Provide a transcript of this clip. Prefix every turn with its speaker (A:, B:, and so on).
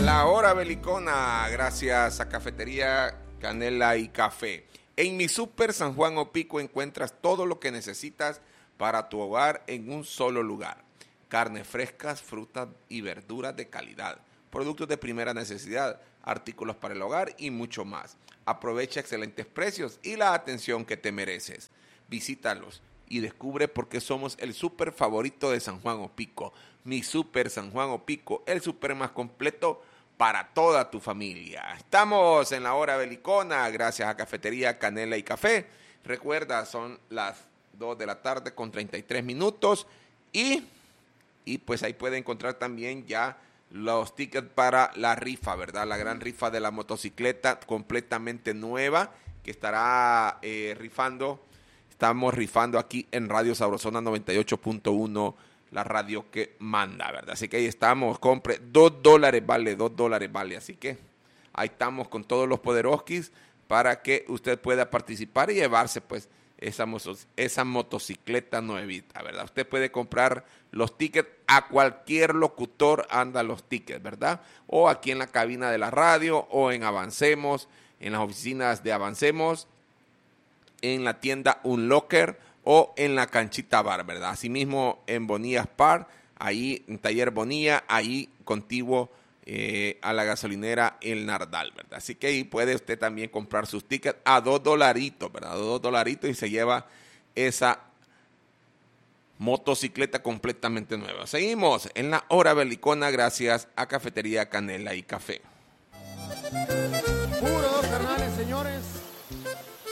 A: La hora belicona, gracias a Cafetería Canela y Café. En mi Super San Juan Opico encuentras todo lo que necesitas para tu hogar en un solo lugar. Carnes frescas, frutas y verduras de calidad, productos de primera necesidad, artículos para el hogar y mucho más. Aprovecha excelentes precios y la atención que te mereces. Visítalos y descubre por qué somos el súper favorito de San Juan Opico. Mi Super San Juan Opico, el súper más completo para toda tu familia. Estamos en la hora belicona, gracias a Cafetería Canela y Café. Recuerda, son las 2 de la tarde con 33 minutos y pues ahí puede encontrar también ya los tickets para la rifa, ¿verdad? La gran rifa de la motocicleta completamente nueva que estará rifando. Estamos rifando aquí en Radio Sabrosona 98.1, la radio que manda, ¿verdad? Así que ahí estamos, compre, $2 vale, $2 vale. Así que ahí estamos con todos los poderoskis para que usted pueda participar y llevarse pues esa motocicleta nuevita, ¿verdad? Usted puede comprar los tickets a cualquier locutor, anda los tickets, ¿verdad? O aquí en la cabina de la radio o en Avancemos, en las oficinas de Avancemos, en la tienda Unlocker o en la Canchita Bar, ¿verdad? Asimismo en Bonilla Park, ahí en Taller Bonilla, ahí contiguo a la gasolinera El Nardal, ¿verdad? Así que ahí puede usted también comprar sus tickets a $2, ¿verdad? $2 y se lleva esa motocicleta completamente nueva. Seguimos en la hora belicona gracias a Cafetería Canela y Café.
B: Puro, carnales, señores.